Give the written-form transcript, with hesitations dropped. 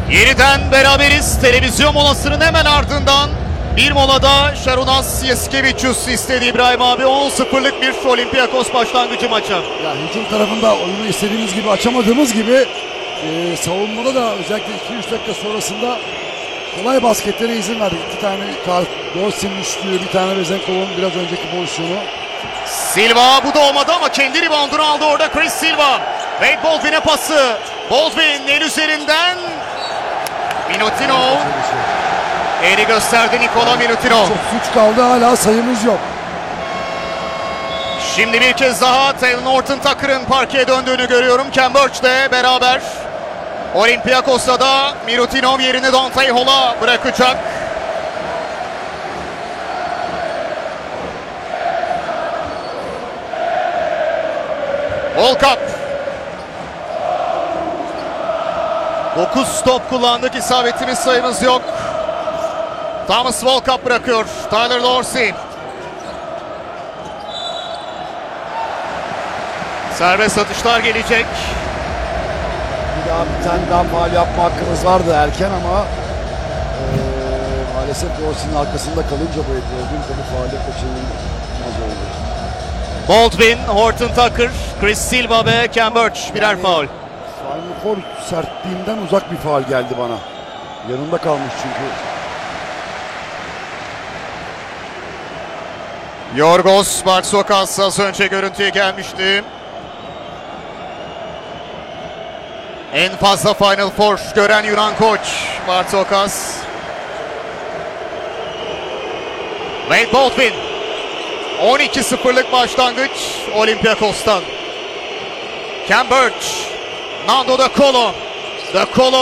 Yeniden beraberiz. Televizyon molasının hemen ardından bir molada Şarunas Yasikevicius istedi İbrahim abi. 10-0'lık bir Olympiakos başlangıcı maça. Ya hücum tarafında oyunu istediğimiz gibi açamadığımız gibi savunmada da özellikle 2-3 dakika sonrasında kolay basketlere izin verdik. 2 tane Dorsey'nin üçlüğü, bir tane Vezenkov'un biraz önceki pozisyonu. Silva bu da olmadı ama kendi reboundunu aldı orada Chris Silva. Wade Baldwin'e pası. Baldwin el üzerinden. Milutinov. Eli gösterdi Nikola Milutinov. Çok suç kaldı, hala sayımız yok. Şimdi bir kez daha Taylor Norton Tucker'ın parkeye döndüğünü görüyorum. Ken Birch'le beraber. Olympiakos'ta da Milutinov yerini Dante Hall'a bırakacak. Volkap. 9 top kullandık, isabetimiz sayımız yok. Thomas Volkap bırakıyor. Tyler Dorsey. Serbest atışlar gelecek. Bir tane daha faul yapma hakkımız vardı erken ama maalesef Dorsey'nin arkasında kalınca bu Baldwin tabii faule kaçınılmaz oldu. Baldwin, Horton Tucker, Chris Silva ve Ken Birch birer faul. Final Four sertliğinden uzak bir faul geldi bana. Yanında kalmış çünkü. Yorgos Bartzokas az önce görüntüye gelmişti. En fazla Final Four gören Yunan koç Bartzokas. Wade Baldwin. 12-0'lık başlangıç Olympiakos'tan. Ken Birch. Nando Da Colo. Da Colo.